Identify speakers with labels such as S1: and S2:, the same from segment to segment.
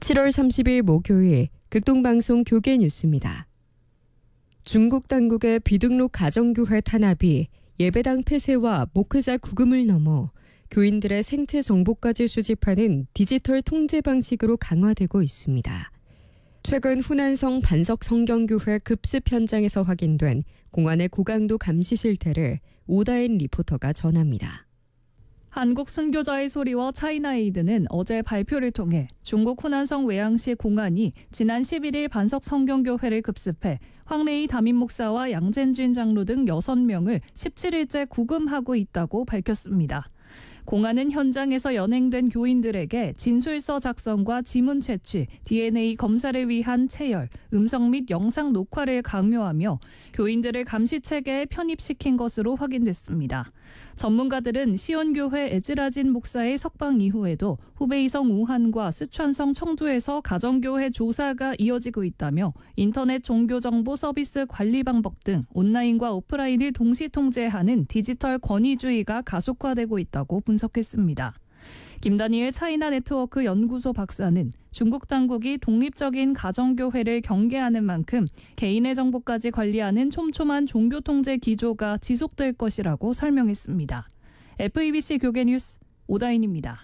S1: 7월 30일 목요일 극동방송 교계 뉴스입니다. 중국 당국의 비등록 가정교회 탄압이 예배당 폐쇄와 목회자 구금을 넘어 교인들의 생체 정보까지 수집하는 디지털 통제 방식으로 강화되고 있습니다. 최근 후난성 반석성경교회 급습 현장에서 확인된 공안의 고강도 감시 실태를 오다인 리포터가 전합니다.
S2: 한국 순교자의 소리와 차이나에이드는 어제 발표를 통해 중국 후난성 외양시 공안이 지난 11일 반석성경교회를 급습해 황레이 담임 목사와 양젠쥔 장로 등 6명을 17일째 구금하고 있다고 밝혔습니다. 공안은 현장에서 연행된 교인들에게 진술서 작성과 지문 채취, DNA 검사를 위한 체열, 음성 및 영상 녹화를 강요하며 교인들을 감시체계에 편입시킨 것으로 확인됐습니다. 전문가들은 시온교회 에즈라진 목사의 석방 이후에도 후베이성 우한과 스촨성 청두에서 가정교회 조사가 이어지고 있다며 인터넷 종교정보 서비스 관리 방법 등 온라인과 오프라인을 동시 통제하는 디지털 권위주의가 가속화되고 있다고 분석했습니다. 김다니엘 차이나 네트워크 연구소 박사는 중국 당국이 독립적인 가정교회를 경계하는 만큼 개인의 정보까지 관리하는 촘촘한 종교 통제 기조가 지속될 것이라고 설명했습니다. FEBC 교계뉴스 오다인입니다.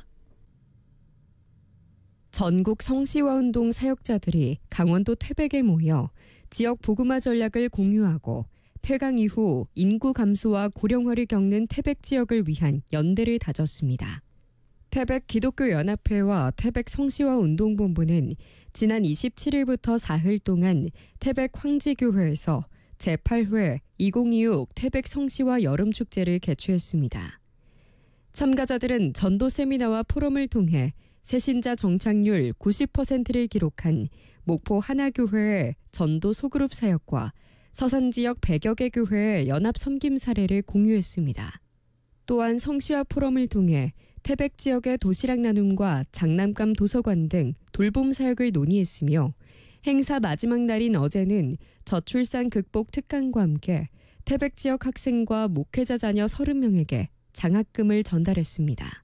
S1: 전국 성시화운동 사역자들이 강원도 태백에 모여 지역 복음화 전략을 공유하고 폐강 이후 인구 감소와 고령화를 겪는 태백 지역을 위한 연대를 다졌습니다. 태백 기독교연합회와 태백 성시화운동본부는 지난 27일부터 사흘 동안 태백 황지교회에서 제8회 2026 태백 성시화 여름축제를 개최했습니다. 참가자들은 전도 세미나와 포럼을 통해 새신자 정착률 90%를 기록한 목포 하나교회의 전도 소그룹 사역과 서산 지역 100여 개 교회의 연합 섬김 사례를 공유했습니다. 또한 성시화 포럼을 통해 태백 지역의 도시락 나눔과 장난감 도서관 등 돌봄 사역을 논의했으며 행사 마지막 날인 어제는 저출산 극복 특강과 함께 태백 지역 학생과 목회자 자녀 30명에게 장학금을 전달했습니다.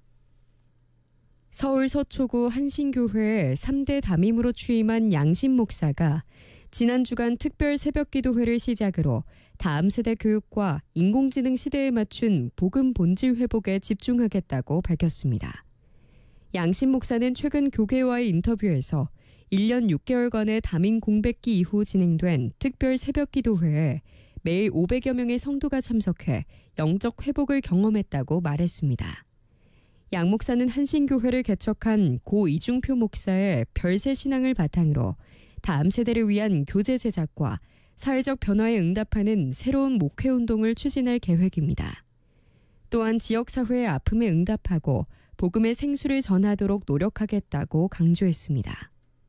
S1: 서울 서초구 한신교회의 3대 담임으로 취임한 양신 목사가 지난 주간 특별 새벽기도회를 시작으로 다음 세대 교육과 인공지능 시대에 맞춘 복음 본질 회복에 집중하겠다고 밝혔습니다. 양신 목사는 최근 교계와의 인터뷰에서 1년 6개월간의 담임 공백기 이후 진행된 특별 새벽기도회에 매일 500여 명의 성도가 참석해 영적 회복을 경험했다고 말했습니다. 양 목사는 한신교회를 개척한 고 이중표 목사의 별세 신앙을 바탕으로 다음 세대를 위한 교재 제작과 사회적 변화에 응답하는 새로운 목회 운동을 추진할 계획입니다. 또한 지역사회의 아픔에 응답하고 복음의 생수를 전하도록 노력하겠다고 강조했습니다.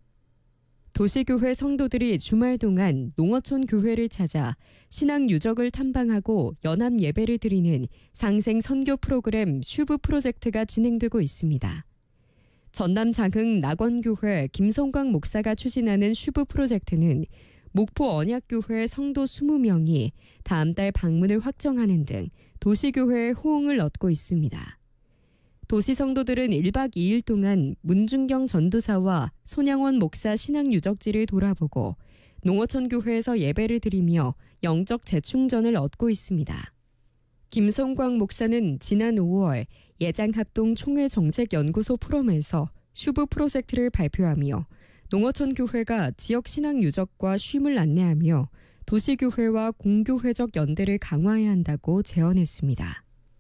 S1: 도시교회 성도들이 주말 동안 농어촌 교회를 찾아 신앙 유적을 탐방하고 연합 예배를 드리는 상생 선교 프로그램 슈브 프로젝트가 진행되고 있습니다. 전남 장흥 낙원교회 김성광 목사가 추진하는 슈브 프로젝트는 목포 언약교회 성도 20명이 다음 달 방문을 확정하는 등 도시교회의 호응을 얻고 있습니다. 도시 성도들은 1박 2일 동안 문중경 전도사와 손양원 목사 신앙 유적지를 돌아보고 농어촌 교회에서 예배를 드리며 영적 재충전을 얻고 있습니다. 김성광 목사는 지난 5월 예장합동 총회정책연구소 포럼에서 슈브 프로젝트를 발표하며 농어촌 교회가 지역 신앙 유적과 쉼을 안내하며 도시교회와 공교회적 연대를 강화해야 한다고 제언했습니다.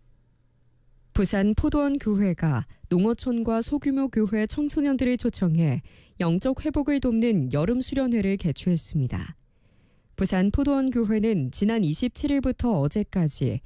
S1: 부산 포도원 교회가 농어촌과 소규모 교회 청소년들을 초청해 영적 회복을 돕는 여름 수련회를 개최했습니다. 부산 포도원 교회는 지난 27일부터 어제까지